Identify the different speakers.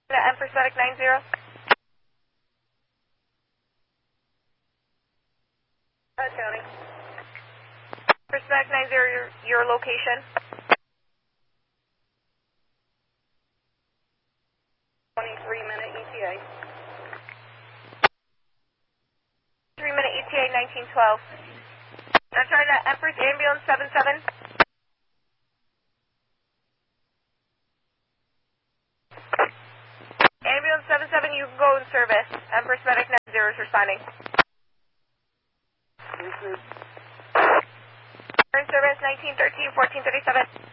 Speaker 1: Empress Medic 90.
Speaker 2: County.
Speaker 1: Empress Medic 90, your location.
Speaker 2: 23-minute ETA.
Speaker 1: 3-minute ETA 1912. I'm trying to Empress Ambulance 77. Ambulance 77, you can go in service. Empress Medic 90 is responding. In service 1913, 1437.